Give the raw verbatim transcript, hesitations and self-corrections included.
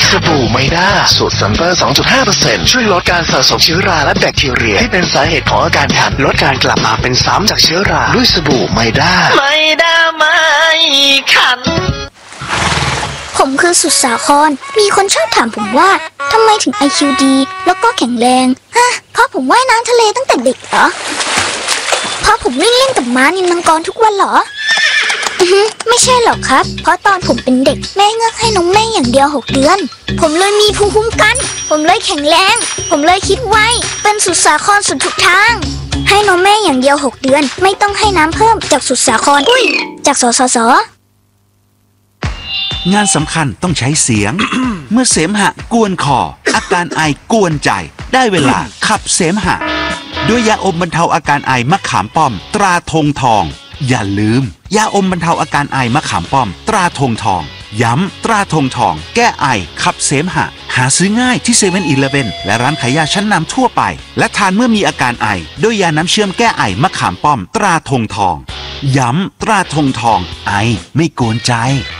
สบู่ไมด้าสูตรซันเบอร์ สองจุดห้าเปอร์เซ็นต์ ช่วยลดการสะสมเชื้อราและแบคทีเรียที่เป็นสาเหตุของอาการคันลดการกลับมาเป็นซ้ำจากเชื้อราด้วยสบู่ไมด้าไมด้าไม่คันผมคือสุดสาครมีคนชอบถามผมว่าทำไมถึง ไอ คิว ดีแล้วก็แข็งแรงฮะเพราะผมว่ายน้ำทะเลตั้งแต่เด็กเหรอเพราะผมวิ่งเล่นกับม้านิลมังกรทุกวันเหรออือไม่ใช่หรอกครับเพราะตอนผมเป็นเด็กแม่เงือกให้นมแม่อย่างเดียวหกเดือนผมเลยมีภูมิคุ้มกันผมเลยแข็งแรงผมเลยคิดไวเป็นสุดสาครสุดทุกทางให้นมแม่อย่างเดียวหกเดือนไม่ต้องให้น้ำเพิ่มจากสุดสาครอุ้ยจากสสสงานสำคัญต้องใช้เสียง เมื่อเสมหะกวนคออาการไอกวนใจได้เวลาขับเสมหะด้วยยาอมบรรเทาอาการไอมะขามป้อมตราธงทองอย่าลืมยาอมบรรเทาอาการไอมะขามป้อมตราธงทองย้ำตราธงทองแก้ไอขับเสมหะหาซื้อง่ายที่เซเว่นอีเลฟเว่นและร้านขายยาชั้นนำทั่วไปและทานเมื่อมีอาการไอด้วยยาน้ำเชื่อมแก้ไอมะขามป้อมตราธงทองย้ำตราธงทองไอไม่กวนใจ